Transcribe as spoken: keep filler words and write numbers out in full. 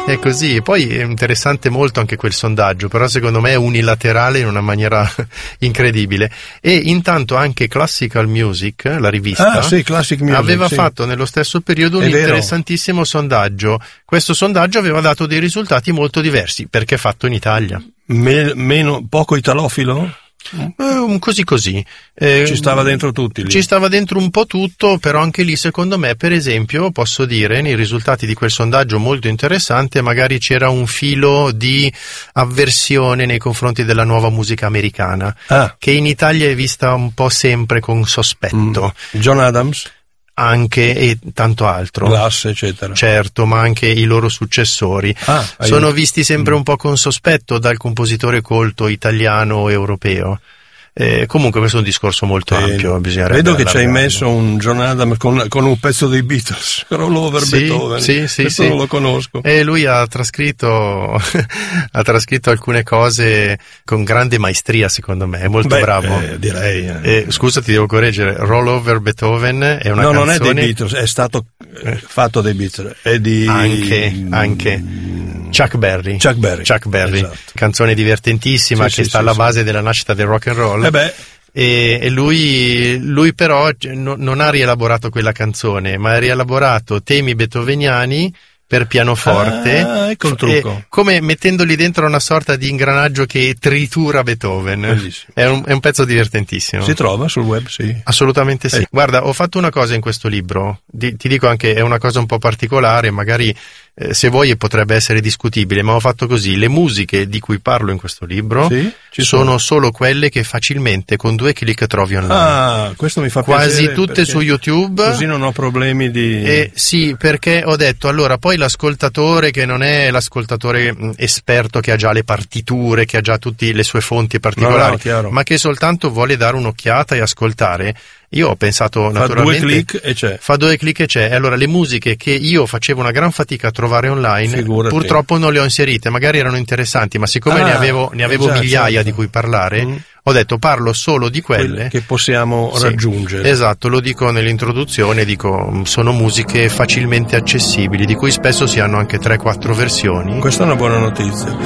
È così. Poi è interessante molto anche quel sondaggio, però secondo me è unilaterale in una maniera incredibile. E intanto anche Classical Music, la rivista, ah, sì, Classic Music, aveva sì. fatto nello stesso periodo un È interessantissimo sondaggio. Questo sondaggio aveva dato dei risultati molto diversi, perché è fatto in Italia. Me- meno, poco italofilo? Eh, così così. Eh, ci stava dentro tutti lì. Ci stava dentro un po' tutto, però anche lì secondo me, per esempio, posso dire, nei risultati di quel sondaggio molto interessante, magari c'era un filo di avversione nei confronti della nuova musica americana, ah. che in Italia è vista un po' sempre con sospetto. Mm. John Adams? Anche e tanto altro. Glass, eccetera. Certo, ma anche i loro successori. Ah, sono hai... visti sempre mm. un po' con sospetto dal compositore colto italiano o europeo. Eh, comunque questo è un discorso molto eh, ampio, bisognerebbe vedo che ci hai allargarlo. messo un John Adams con, con un pezzo dei Beatles, Roll Over sì, Beethoven. sì, sì, questo sì. non lo conosco. E lui ha trascritto ha trascritto alcune cose con grande maestria, secondo me, è molto Beh, bravo. Eh, direi. Eh. Eh, scusa, ti devo correggere, Roll Over Beethoven è una no, canzone... non è dei Beatles, è stato eh, fatto dai Beatles, è di... Anche, anche. Chuck Berry. Chuck Berry. Chuck Berry. Esatto. Canzone divertentissima sì, che sì, sta sì, alla sì. base della nascita del rock and roll. Eh beh. E, e lui, lui però no, non ha rielaborato quella canzone, ma ha rielaborato temi beethoveniani per pianoforte, ah, ecco il trucco. E, come mettendoli dentro una sorta di ingranaggio che tritura Beethoven. È un, è un pezzo divertentissimo. Si trova sul web, sì. Assolutamente sì. Eh. Guarda, ho fatto una cosa in questo libro, di, ti dico anche, è una cosa un po' particolare, magari eh, se vuoi potrebbe essere discutibile, ma ho fatto così: le musiche di cui parlo in questo libro sì, ci sono, sono solo quelle che facilmente con due clic trovi online. Ah, questo mi fa quasi piacere, tutte su YouTube. Così non ho problemi di... Eh, sì, perché ho detto, allora, poi l'ascoltatore che non è l'ascoltatore mh, esperto che ha già le partiture, che ha già tutte le sue fonti particolari, no, no, ma che soltanto vuole dare un'occhiata e ascoltare, io ho pensato fa naturalmente... Fa due clic e c'è. Fa due clic e c'è. E allora le musiche che io facevo una gran fatica a trovare online, Figurati. purtroppo non le ho inserite, magari erano interessanti, ma siccome ah, ne avevo, ne avevo già, migliaia certo. di cui parlare, mm. ho detto parlo solo di quelle, quelle che possiamo sì, raggiungere. Esatto, lo dico nell'introduzione, dico sono musiche facilmente accessibili, di cui spesso si hanno anche tre quattro versioni. Questa è una buona notizia.